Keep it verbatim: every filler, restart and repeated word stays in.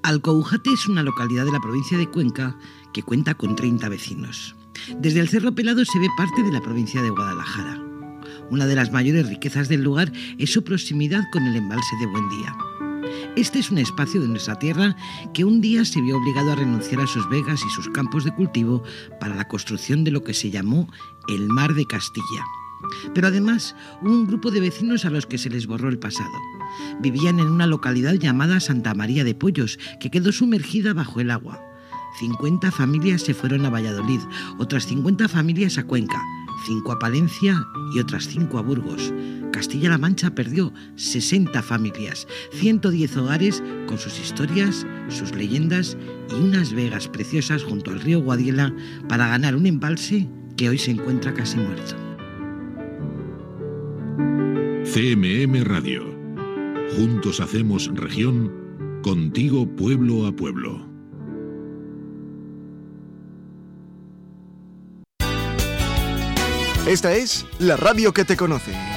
Alcoujate es una localidad de la provincia de Cuenca que cuenta con treinta vecinos. Desde el Cerro Pelado se ve parte de la provincia de Guadalajara. Una de las mayores riquezas del lugar es su proximidad con el embalse de Buendía. Este es un espacio de nuestra tierra que un día se vio obligado a renunciar a sus vegas y sus campos de cultivo para la construcción de lo que se llamó el Mar de Castilla. Pero además hubo un grupo de vecinos a los que se les borró el pasado. Vivían en una localidad llamada Santa María de Pollos, que quedó sumergida bajo el agua. cincuenta familias se fueron a Valladolid, otras cincuenta familias a Cuenca, cinco a Palencia y otras cinco a Burgos. Castilla-La Mancha perdió sesenta familias, ciento diez hogares con sus historias, sus leyendas y unas vegas preciosas junto al río Guadiela para ganar un embalse que hoy se encuentra casi muerto. C M M Radio. Juntos hacemos región, contigo pueblo a pueblo. Esta es la radio que te conoce.